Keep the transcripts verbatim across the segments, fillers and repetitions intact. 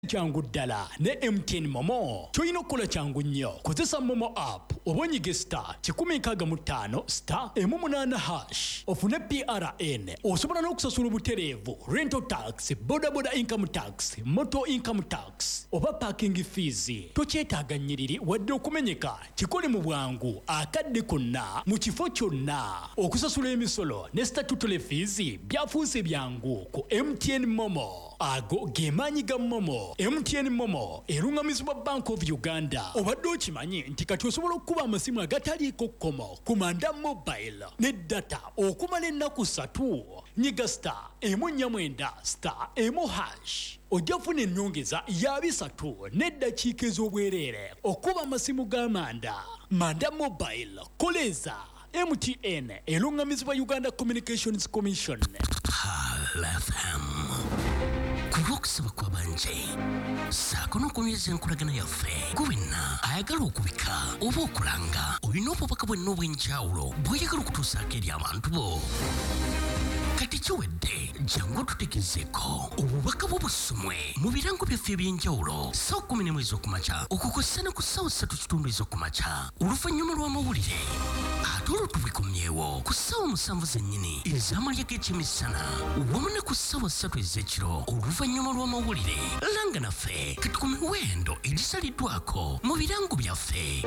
Changu ddala ne M T N Momo choyina okukola changu nnyo kozesa Momo app obonyige star kikumi nkaaga mu ttaano star emu munaana hash ofune P R N osobola n'okusasula obutereevu rental tax boda boda income tax motor income tax oba parking fees tokyetaaga nnyiriri wadde okumenyeka kikole mu bwangu akadde konna mu kifo kyonna okusasula emisolo ne statutory fees byafuuse byangu ku M T N Momo ago gemaanyi ga Momo M T N Momo erungamizibwa Bank of Uganda obadde okimanyi nti kati osobola okuba amasimu agataliiko kkomo ku manda mobile ne data okumala ennaku ssatu nyiga star emu nnya mwenda star emu hash ojja kufuna ennyongeza ya bisatu n'eddakiika ez'obwereere okuba amasimu g'amanda manda mobile koleza M T N erungamizibwa Uganda Communications Commission. F M kubokusaba kwa banje sakono kunyeza enkulagana yaffe kuwina ayagala okubika oba okulanga olina obubaka bwenna obw'enjawulo bw'oyagala okutuusaako eri abantu bo kati kiwedde jangu tutegezeeko obubaka bw'obusumwe mu birango byaffe eby'enjawulo ssaawa kkumi n'emu ez'okumakya okukosa ku ssaawa ssatu kitundu ez'okumakya oluvannyuma lw'amawulire ate olwo tubikomyewo ku ssaawa musanvu zennyini ez'amalya g'ekyemisana wamu ne ku ssaawa ssatu ez'ekiro oluvannyuma lw'amawulire langa naffe kati ku miwendo egisaliddwako mu birango byaffe.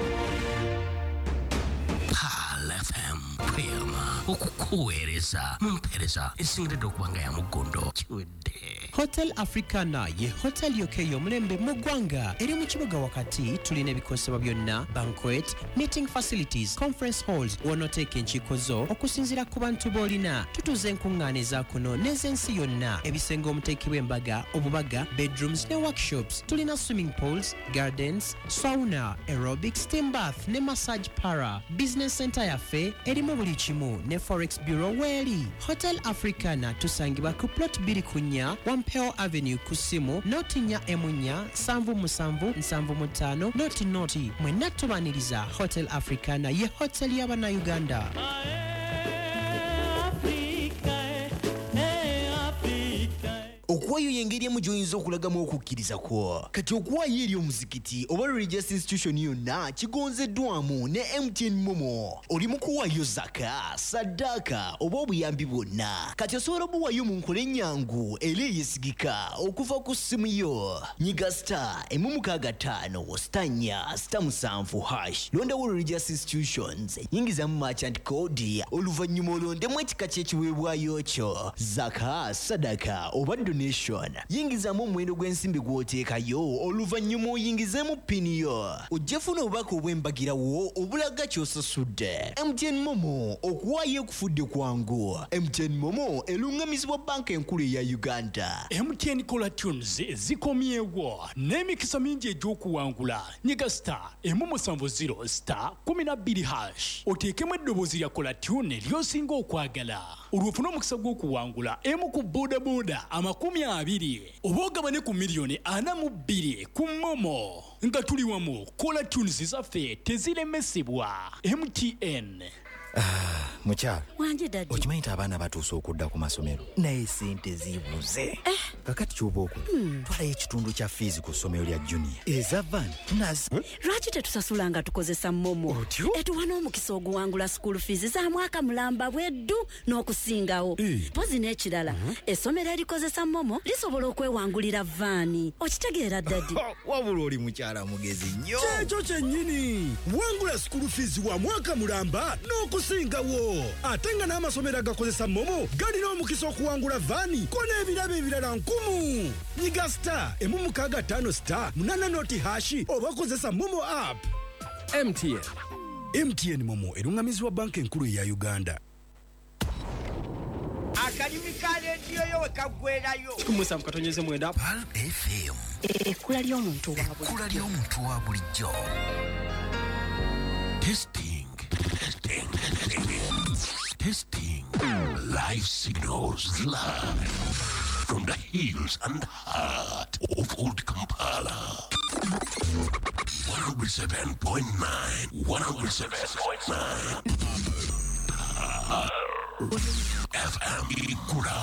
F M tweyama okukuweereza mu mpeereza esingiridde okuba nga ya muggondo kiwedde. Hotel Africana ye hotel yokeyo mulembe mu ggwanga eri mu kibuga wakati tulina ebikosebwa byonna banquet meeting facilities conference halls wonoteeka enkiiko zo okusinziira ku bantu b'olina tutuuza enkuŋŋaana eza kuno n'ez'ensi yonna ebisenge omuteekebwa embaga obubaga bedrooms ne workshops tulina swimming pools gardens sauna aerobic steam bath ne massage para business center yaffe erimu buli kimu ne forex bureau weeri. Hotel Africana tusangibwa ku plot bbiri ku nnya Wampeo Avenue ku ssimu noti nnya emu nnya nsanvu musanvu nsanvu mu ttaano noti noti mwenna tubaniriza Hotel Africana ye hotel y'Abannayuganda. Okuwayo yengeri emu gy'oyinza okulagamu okukkiriza kwo kati okuwayo eri omuzikiti oba religious institution yonna kigonzeddwamu ne M T N Momo. Oli mu kuwayo zaka saddaaka oba obuyambi bwonna kati osobola obuwayo mu nkola ennyangu era eyesigika okuva ku ssimu yo. Nyiga star emu mukaaga ttaano star nnya star musanvu hash londawo religious institutions yingizamu merchant code oluvannyuma olondemu ekika ky'ekiweebwayo kyo zaka sadaka oba donation yingizamu omuwendo gw'ensimbi gw'oteekayo oluvannyuma oyingizemu pini yo ojja funa obubaka obw'embagirawo obulaga ky'osasudde. M T N Momo okuwaayo okufudde kwangu. M T N Momo erungamizibwa banka enkulu eya Uganda. M T N Kola Tunes zikomyewo n'emikisa mingi egy'okuwangula nyiga star emu musanvu zero star kumi na bbiri hash oteekemu eddoboozi lya Kola Tune ly'osinga okwagala olwofuna omukisa gw'okuwangula emu ku boda boda amakumi abiri oba ogabane ku miliyoni ana mu bbiri ku Momo nga tuli wamu. Kola Tunes zaffe teziremesebwa. M T N. Ah, mukyala wanje dadi okimanyi nti abaana batuuse okudda ku masomero naye sente zibuze eh. kakati ky'oba okwo hmm. twalayo ekitundu kya fiizi ku ssomero lya junior eza van nazi hmm? lwaki tetusasula nga tukozesa Momo etuwa n'omukisa oguwangula school fees za mwaka mulamba bweddu n'okusingawo eh. pozi n'ekirala uh-huh. essomero erikozesa Momo lisobola okwewangulira vaani okitegeera dadi wabula oli mukyala mugezi nnyo kyekyo kyennyini wangula school fees wa mwaka mulamba n'okusingawo singawo ate nga n'amasomero agakozesa Momo galina omukisa okuwangula vaani ko n'ebirabo ebirala nkumu. Nyiga star emu mukaaga ttaano star munaana noti hashi oba kozesa Momo app. M T N. M T N Momo erungamizibwa banka enkulu eya Uganda. Akadimi ka rediyo yo wekaggwerayo kumusa mukatonyeze mwenda Pal F M ekkula ly'omuntu wa bulijjo. ekkula ly'omuntu wa bulijjo. Testing. Testing, testing, testing. Live signals live from the hills and heart of Old Kampala. one oh seven point nine, one oh seven point nine. F M Ikura.